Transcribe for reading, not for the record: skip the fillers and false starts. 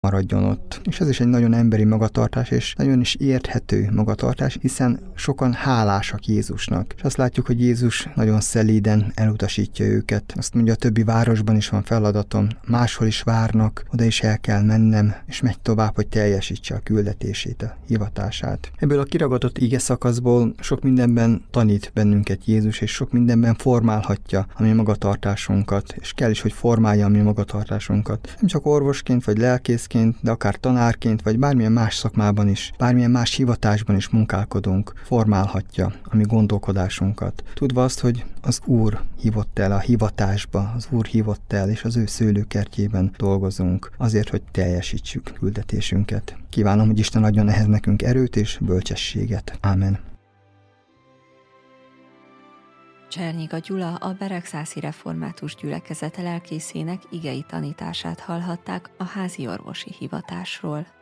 maradjon ott. És ez is egy nagyon emberi magatartás, és nagyon is érthető magatartás, hiszen sokan hálásak Jézusnak. És azt látjuk, hogy Jézus nagyon szelíden elutasítja őket. Azt mondja, a többi városban is van feladatom, máshol is várnak, oda is el kell mennem, és megy tovább, hogy teljesítse a küldetését, a hivatását. Ebből a kiragadott ige szakaszból sok mindenben tanít bennünket Jézus, és sok mindenben formálhatja a mi magatartásunkat, és kell is, hogy formálja a mi magatartásunkat. Nem csak orvosként, vagy lelkészként, de akár tanárként, vagy bármilyen más szakmában is, bármilyen más hivatásban is munkálkodunk, formálhatja a mi gondolkodásunkat. Tudva azt, hogy az Úr hívott el a hivatásba, az Úr hívott el, és az ő szőlőkertjében dolgozunk, azért, hogy teljesítsük küldetésünket. Kívánom, hogy Isten adjon ehhez nekünk erőt és bölcsességet. Ámen. Csernyiga Gyula, a Beregszászi Református Gyülekezet lelkészének igei tanítását hallhatták a házi orvosi hivatásról.